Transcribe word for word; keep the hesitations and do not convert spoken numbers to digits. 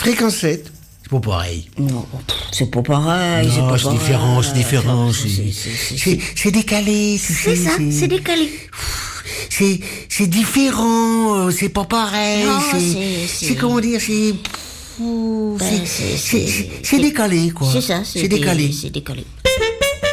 Fréquence sept, c'est pas pareil. Non, c'est pas pareil. c'est Non, pas c'est pareil. différent, c'est différent. C'est- C'est c'est- c'est- c'est- c'est décalé, tu C'est sais. ça, c'est décalé. C'est c'est différent, euh, c'est pas pareil. Non, c'est c'est- c'est- c'est comment dire, c'est. Ouh, Ben, c'est- c'est- c'est c'est- c'est décalé, quoi. C'est ça, C'est décalé. C'est décalé.